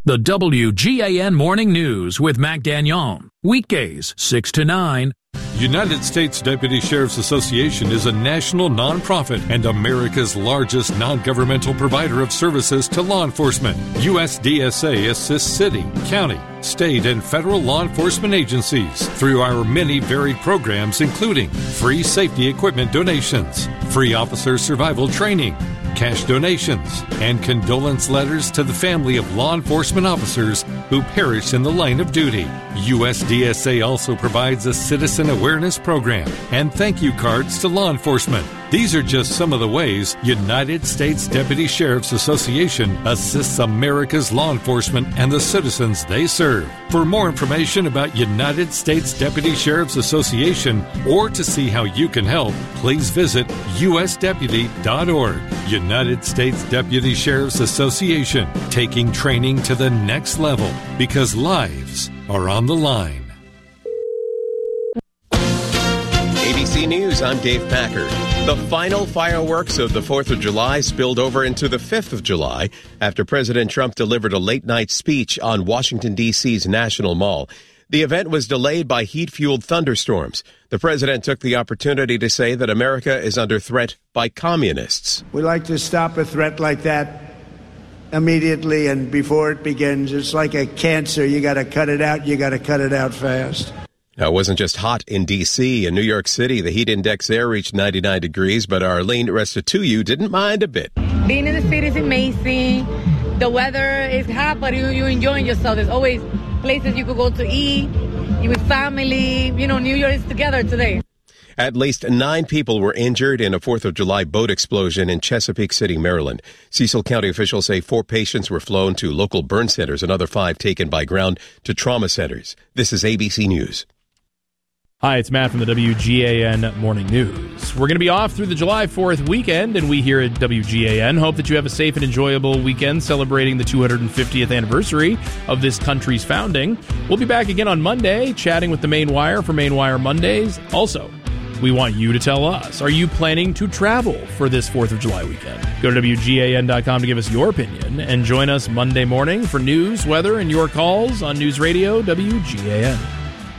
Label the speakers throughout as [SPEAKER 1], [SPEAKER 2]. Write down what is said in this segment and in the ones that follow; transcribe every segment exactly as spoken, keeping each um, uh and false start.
[SPEAKER 1] The W G A N Morning News with Mac Dagnon. Weekdays, six to nine.
[SPEAKER 2] United States Deputy Sheriff's Association is a national nonprofit and America's largest non-governmental provider of services to law enforcement. U S D S A assists city, county, state, and federal law enforcement agencies through our many varied programs, including free safety equipment donations, free officer survival training, cash donations, and condolence letters to the family of law enforcement officers who perished in the line of duty. U S D S A also provides a citizen awareness program and thank you cards to law enforcement. These are just some of the ways United States Deputy Sheriff's Association assists America's law enforcement and the citizens they serve. For more information about United States Deputy Sheriff's Association or to see how you can help, please visit U S deputy dot org. United States Deputy Sheriff's Association, taking training to the next level because lives are on the line.
[SPEAKER 3] A B C News, I'm Dave Packer. The final fireworks of the fourth of July spilled over into the fifth of July after President Trump delivered a late-night speech on Washington, D C's National Mall. The event was delayed by heat-fueled thunderstorms. The president took the opportunity to say that America is under threat by communists.
[SPEAKER 4] We like to stop a threat like that immediately and before it begins. It's like a cancer. You got to cut it out. You got to cut it out fast.
[SPEAKER 3] Now, it wasn't just hot in D C. In New York City, the heat index there reached ninety-nine degrees, but Arlene Restituyu didn't mind a bit.
[SPEAKER 5] Being in the city is amazing. The weather is hot, but you, you're enjoying yourself. There's always places you could go to eat, you with family. You know, New York is together today.
[SPEAKER 3] At least nine people were injured in a fourth of July boat explosion in Chesapeake City, Maryland. Cecil County officials say four patients were flown to local burn centers, another five taken by ground to trauma centers. This is A B C News.
[SPEAKER 6] Hi, it's Matt from the W G A N Morning News. We're going to be off through the July fourth weekend, and we here at W G A N hope that you have a safe and enjoyable weekend celebrating the two hundred fiftieth anniversary of this country's founding. We'll be back again on Monday, chatting with the Main Wire for Main Wire Mondays. Also, we want you to tell us, are you planning to travel for this fourth of July weekend? Go to W G A N dot com to give us your opinion, and join us Monday morning for news, weather, and your calls on News Radio W G A N.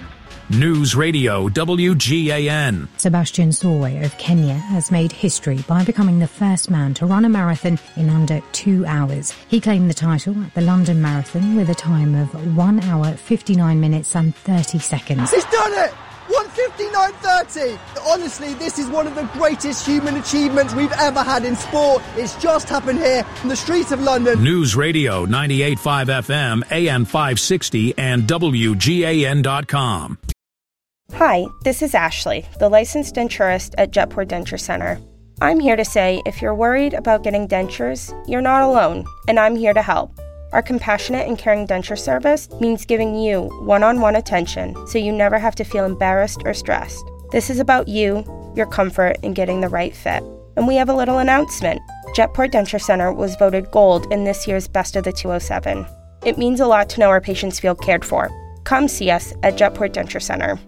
[SPEAKER 1] News Radio W G A N.
[SPEAKER 7] Sebastian Soy of Kenya has made history by becoming the first man to run a marathon in under two hours. He claimed the title at the London Marathon with a time of one hour, fifty-nine minutes and thirty seconds.
[SPEAKER 8] He's done it! one fifty-nine thirty! Honestly, this is one of the greatest human achievements we've ever had in sport. It's just happened here in the streets of London.
[SPEAKER 1] News Radio ninety-eight point five F M, A M five sixty, and W G A N dot com.
[SPEAKER 9] Hi, this is Ashley, the licensed denturist at Jetport Denture Center. I'm here to say if you're worried about getting dentures, you're not alone, and I'm here to help. Our compassionate and caring denture service means giving you one-on-one attention so you never have to feel embarrassed or stressed. This is about you, your comfort, and getting the right fit. And we have a little announcement. Jetport Denture Center was voted gold in this year's Best of the two oh seven. It means a lot to know our patients feel cared for. Come see us at Jetport Denture Center.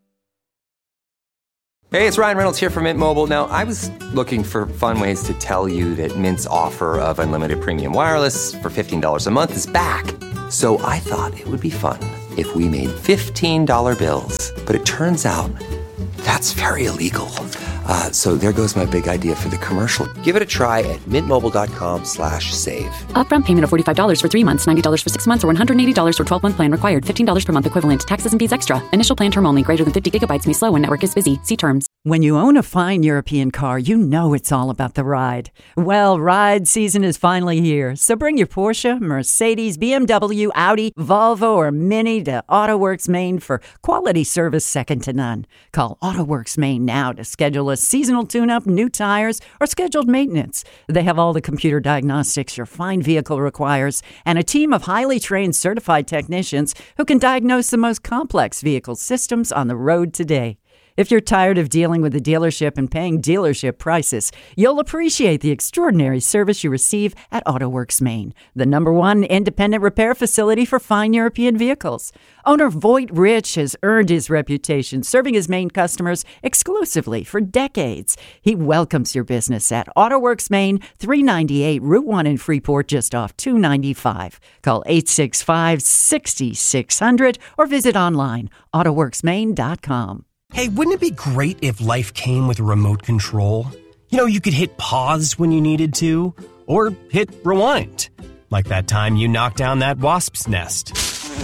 [SPEAKER 10] Hey, it's Ryan Reynolds here from Mint Mobile. Now, I was looking for fun ways to tell you that Mint's offer of unlimited premium wireless for fifteen dollars a month is back. So I thought it would be fun if we made fifteen dollar bills. But it turns out that's very illegal. Uh, so there goes my big idea for the commercial. Give it a try at mintmobile.com slash save.
[SPEAKER 11] Upfront payment of forty-five dollars for three months, ninety dollars for six months, or one hundred eighty dollars for twelve-month plan required. fifteen dollars per month equivalent. Taxes and fees extra. Initial plan term only. Greater than fifty gigabytes may slow when network is busy. See terms.
[SPEAKER 12] When you own a fine European car, you know it's all about the ride. Well, ride season is finally here. So bring your Porsche, Mercedes, B M W, Audi, Volvo, or Mini to AutoWorks Maine for quality service second to none. Call AutoWorks Maine now to schedule a seasonal tune-up, new tires, or scheduled maintenance. They have all the computer diagnostics your fine vehicle requires and a team of highly trained certified technicians who can diagnose the most complex vehicle systems on the road today. If you're tired of dealing with the dealership and paying dealership prices, you'll appreciate the extraordinary service you receive at AutoWorks Maine, the number one independent repair facility for fine European vehicles. Owner Voight Rich has earned his reputation serving his Maine customers exclusively for decades. He welcomes your business at AutoWorks Maine, three ninety-eight Route one in Freeport, just off two ninety-five. Call eight six five, six six zero zero or visit online, auto works maine dot com.
[SPEAKER 13] Hey, wouldn't it be great if life came with a remote control? You know, you could hit pause when you needed to, or hit rewind. Like that time you knocked down that wasp's nest.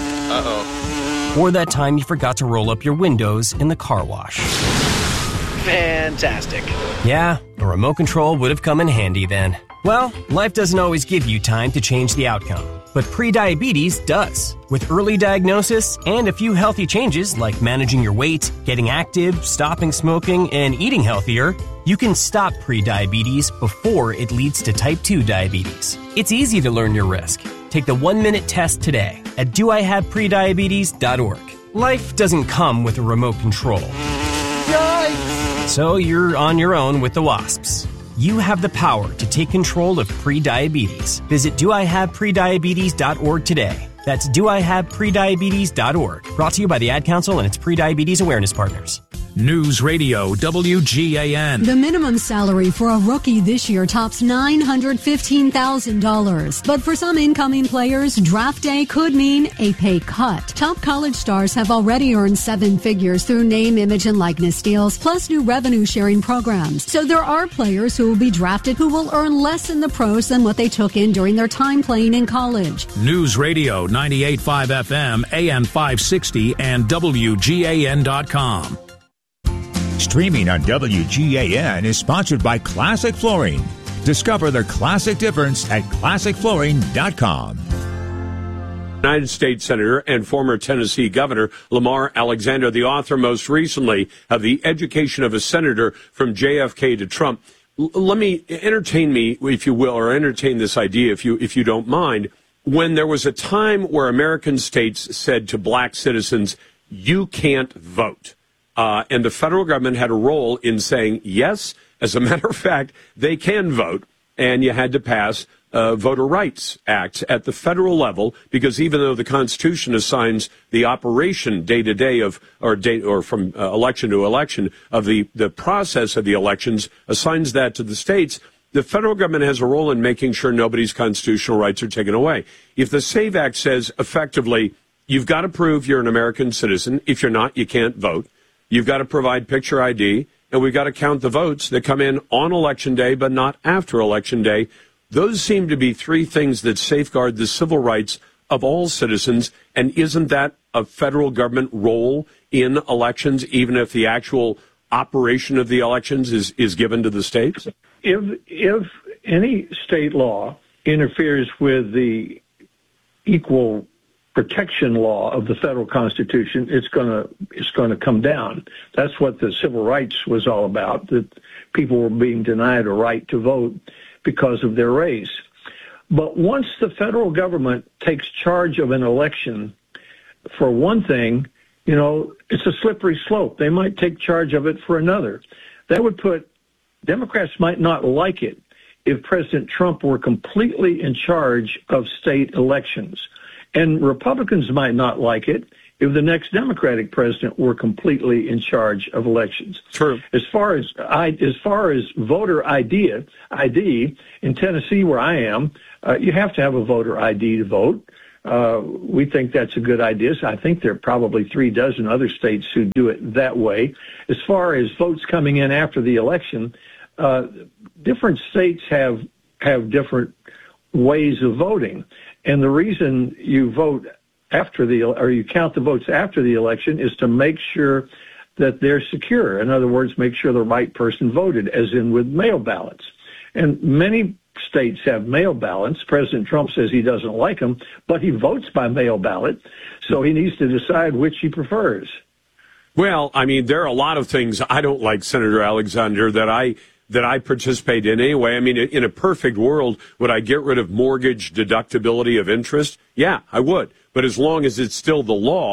[SPEAKER 14] Uh-oh.
[SPEAKER 13] Or that time you forgot to roll up your windows in the car wash.
[SPEAKER 14] Fantastic.
[SPEAKER 13] Yeah, a remote control would have come in handy then. Well, life doesn't always give you time to change the outcome, but prediabetes does. With early diagnosis and a few healthy changes like managing your weight, getting active, stopping smoking, and eating healthier, you can stop prediabetes before it leads to type two diabetes. It's easy to learn your risk. Take the one-minute test today at do I have prediabetes dot org. Life doesn't come with a remote control.
[SPEAKER 8] Yikes!
[SPEAKER 13] So you're on your own with the wasps. You have the power to take control of prediabetes. Visit do I have prediabetes dot org today. That's do I have prediabetes dot org. Brought to you by the Ad Council and its prediabetes awareness partners.
[SPEAKER 1] News Radio W G A N.
[SPEAKER 15] The minimum salary for a rookie this year tops nine hundred fifteen thousand dollars. But for some incoming players, draft day could mean a pay cut. Top college stars have already earned seven figures through name, image, and likeness deals, plus new revenue sharing programs. So there are players who will be drafted who will earn less in the pros than what they took in during their time playing in college.
[SPEAKER 1] News Radio ninety-eight point five F M, A M five sixty, and W G A N dot com.
[SPEAKER 16] Streaming on W G A N is sponsored by Classic Flooring. Discover their classic difference at classic flooring dot com.
[SPEAKER 17] United States Senator and former Tennessee Governor Lamar Alexander, the author most recently of The Education of a Senator from J F K to Trump. L- let me entertain me, if you will, or entertain this idea, if you if you don't mind. When there was a time where American states said to black citizens, you can't vote. Uh, and the federal government had a role in saying, yes, as a matter of fact, they can vote. And you had to pass a Voter Rights Act at the federal level, because even though the Constitution assigns the operation day to day of, or day, or from uh, election to election of the, the process of the elections, assigns that to the states, the federal government has a role in making sure nobody's constitutional rights are taken away. If the SAVE Act says effectively, you've got to prove you're an American citizen. If you're not, you can't vote. You've got to provide picture I D, and we've got to count the votes that come in on Election Day, but not after Election Day. Those seem to be three things that safeguard the civil rights of all citizens. And isn't that a federal government role in elections, even if the actual operation of the elections is, is given to the states?
[SPEAKER 18] If, if any state law interferes with the equal protection law of the federal Constitution, it's going to it's going to come down. That's what the civil rights was all about, that people were being denied a right to vote because of their race. But once the federal government takes charge of an election, for one thing, you know, it's a slippery slope. They might take charge of it for another. That would put, Democrats might not like it if President Trump were completely in charge of state elections. And Republicans might not like it if the next Democratic president were completely in charge of elections.
[SPEAKER 17] True.
[SPEAKER 18] As far as I, as far as voter I D, I D in Tennessee, where I am, uh, you have to have a voter I D to vote. Uh, we think that's a good idea. So I think there are probably three dozen other states who do it that way. As far as votes coming in after the election, uh, different states have have different ways of voting. And the reason you vote after the, or you count the votes after the election, is to make sure that they're secure. In other words, make sure the right person voted, as in with mail ballots. And many states have mail ballots. President Trump says he doesn't like them, but he votes by mail ballot, so he needs to decide which he prefers.
[SPEAKER 17] Well, I mean, there are a lot of things I don't like, Senator Alexander, that I that I participate in anyway. I mean, in a perfect world, would I get rid of mortgage deductibility of interest? Yeah, I would. But as long as it's still the law,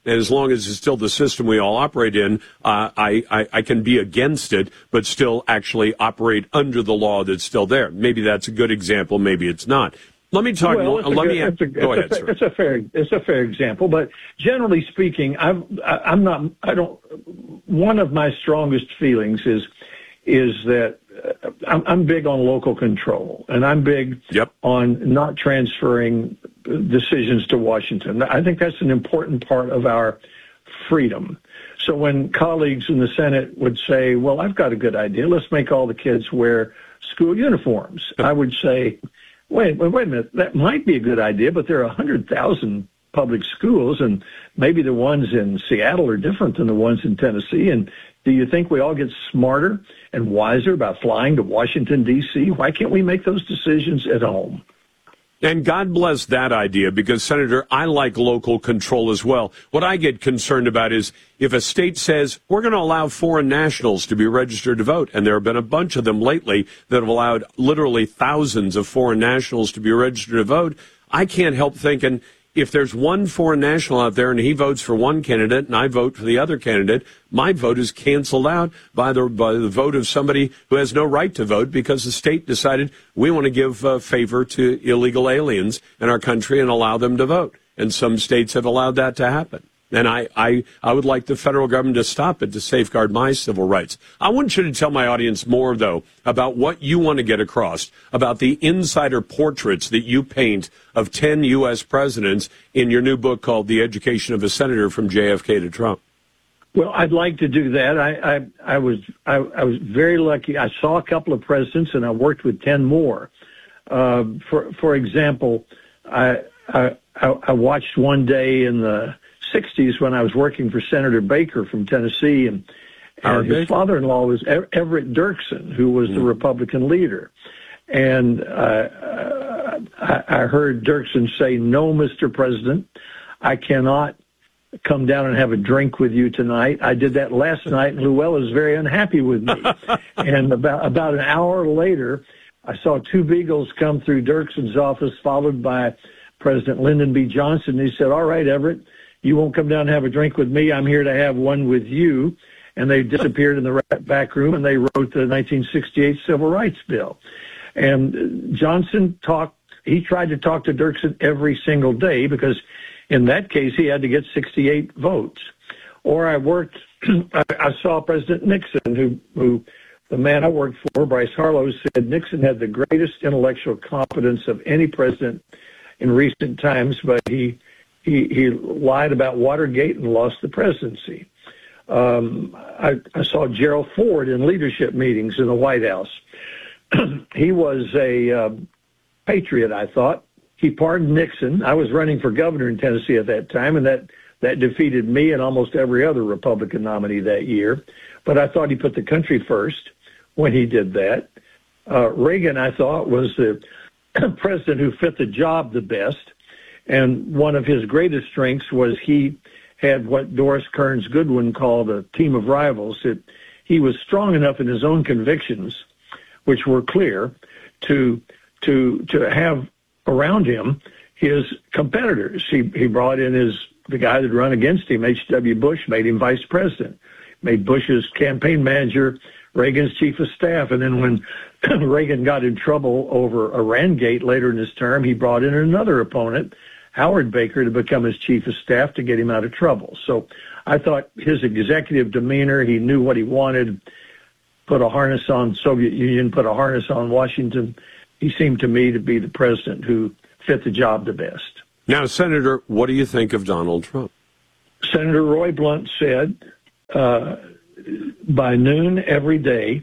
[SPEAKER 17] And as long as it's still the system we all operate in, uh, I, I, I can be against it, but still actually operate under the law that's still there. Maybe that's a good example. Maybe it's not. Let me talk.
[SPEAKER 18] Well,
[SPEAKER 17] let
[SPEAKER 18] good,
[SPEAKER 17] me
[SPEAKER 18] it's a,
[SPEAKER 17] go
[SPEAKER 18] it's
[SPEAKER 17] ahead,
[SPEAKER 18] a,
[SPEAKER 17] sir.
[SPEAKER 18] It's a fair. It's a fair example, but generally speaking, I've, I, I'm not. I don't. One of my strongest feelings is is that uh, I'm, I'm big on local control, and I'm big
[SPEAKER 17] yep.
[SPEAKER 18] on not transferring decisions to Washington. I think that's an important part of our freedom. So when colleagues in the Senate would say, "Well, I've got a good idea. Let's make all the kids wear school uniforms," I would say, Wait, wait, wait a minute. That might be a good idea, but there are one hundred thousand public schools, and maybe the ones in Seattle are different than the ones in Tennessee. And do you think we all get smarter and wiser about flying to Washington, D C? Why can't we make those decisions at home?
[SPEAKER 17] And God bless that idea, because, Senator, I like local control as well. What I get concerned about is if a state says, we're going to allow foreign nationals to be registered to vote, and there have been a bunch of them lately that have allowed literally thousands of foreign nationals to be registered to vote, I can't help thinking, if there's one foreign national out there and he votes for one candidate and I vote for the other candidate, my vote is canceled out by the by the vote of somebody who has no right to vote because the state decided we want to give a favor to illegal aliens in our country and allow them to vote. And some states have allowed that to happen. And I, I, I would like the federal government to stop it to safeguard my civil rights. I want you to tell my audience more, though, about what you want to get across, about the insider portraits that you paint of ten U S presidents in your new book called The Education of a Senator from J F K to Trump.
[SPEAKER 18] Well, I'd like to do that. I, I, I was I, I was very lucky. I saw a couple of presidents, and I worked with ten more. Uh, for for example, I, I I watched one day in the sixties when I was working for Senator Baker from Tennessee, and, and his father-in-law was Everett Dirksen, who was mm. the Republican leader. And uh, I, I heard Dirksen say, "No, Mister President, I cannot come down and have a drink with you tonight. I did that last night, and Llewellyn is very unhappy with me." And about about an hour later, I saw two beagles come through Dirksen's office, followed by President Lyndon B. Johnson. He said, "All right, Everett, you won't come down and have a drink with me. I'm here to have one with you." And they disappeared in the back room, and they wrote the nineteen sixty-eight Civil Rights Bill. And Johnson talked, he tried to talk to Dirksen every single day because in that case he had to get sixty-eight votes. Or I worked, I, I saw President Nixon, who, who the man I worked for, Bryce Harlow, said Nixon had the greatest intellectual competence of any president in recent times, but he He, he lied about Watergate and lost the presidency. Um, I, I saw Gerald Ford in leadership meetings in the White House. He was a uh, patriot, I thought. He pardoned Nixon. I was running for governor in Tennessee at that time, and that, that defeated me and almost every other Republican nominee that year. But I thought he put the country first when he did that. Uh, Reagan, I thought, was the president who fit the job the best. And one of his greatest strengths was he had what Doris Kearns Goodwin called a team of rivals. It, he was strong enough in his own convictions, which were clear, to to to have around him his competitors. He he brought in his the guy that run against him, H W Bush, made him vice president, made Bush's campaign manager, Reagan's chief of staff. And then when Reagan got in trouble over Irangate later in his term, he brought in another opponent, Howard Baker, to become his chief of staff to get him out of trouble. So I thought his executive demeanor, he knew what he wanted, put a harness on Soviet Union, put a harness on Washington. He seemed to me to be the president who fit the job the best.
[SPEAKER 17] Now, Senator, what do you think of Donald Trump?
[SPEAKER 18] Senator Roy Blunt said, uh, by noon every day,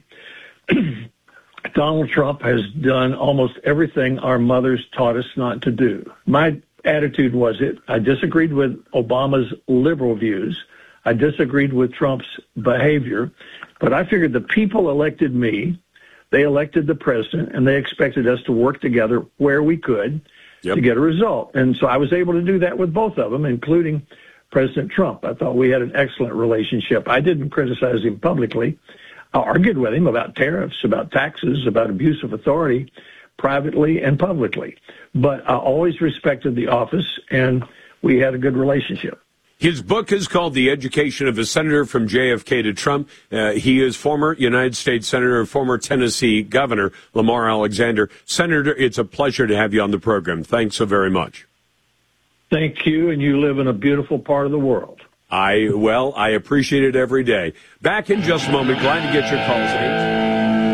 [SPEAKER 18] Donald Trump has done almost everything our mothers taught us not to do. My attitude was it. I disagreed with Obama's liberal views. I disagreed with Trump's behavior. But I figured the people elected me. They elected the president, and they expected us to work together where we could yep. to get a result. And so I was able to do that with both of them, including President Trump. I thought we had an excellent relationship. I didn't criticize him publicly. I argued with him about tariffs, about taxes, about abuse of authority, privately and publicly. But I always respected the office, and we had a good relationship.
[SPEAKER 17] His book is called The Education of a Senator from J F K to Trump. Uh, he is former United States Senator, former Tennessee Governor Lamar Alexander. Senator, it's a pleasure to have you on the program. Thanks so very much.
[SPEAKER 18] Thank you, and you live in a beautiful part of the world.
[SPEAKER 17] I, well, I appreciate it every day. Back in just a moment. Glad to get your calls.